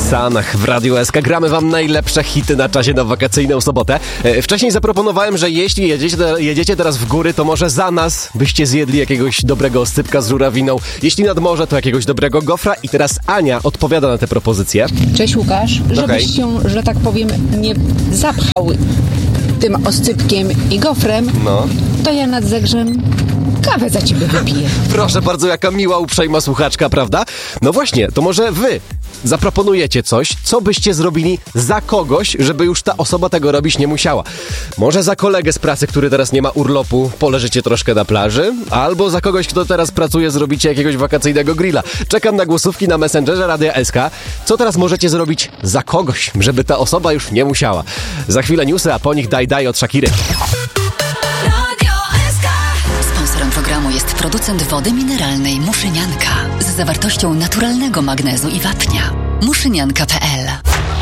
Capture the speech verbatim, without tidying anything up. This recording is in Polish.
Sanach w Radiu S K. Gramy wam najlepsze hity na czasie na wakacyjną sobotę. E, wcześniej zaproponowałem, że jeśli jedziecie, jedziecie teraz w góry, to może za nas byście zjedli jakiegoś dobrego oscypka z żurawiną. Jeśli nad morze, to jakiegoś dobrego gofra. I teraz Ania odpowiada na te propozycje. Cześć Łukasz, żebyś Okej. się, że tak powiem, nie zapchał tym oscypkiem i gofrem, No. to ja nad zegrzem kawę za ciebie wypiję. Proszę bardzo, jaka miła, uprzejma słuchaczka, prawda? No właśnie, to może wy zaproponujecie coś, co byście zrobili za kogoś, żeby już ta osoba tego robić nie musiała. Może za kolegę z pracy, który teraz nie ma urlopu, poleżycie troszkę na plaży, albo za kogoś, kto teraz pracuje, zrobicie jakiegoś wakacyjnego grilla. Czekam na głosówki na Messengerze Radia S K. Co teraz możecie zrobić za kogoś, żeby ta osoba już nie musiała? Za chwilę newsy, a po nich daj daj od Shakiry. Sponsorem programu jest producent wody mineralnej Muszynianka z zawartością naturalnego magnezu i wapnia. muszynianka kropka p l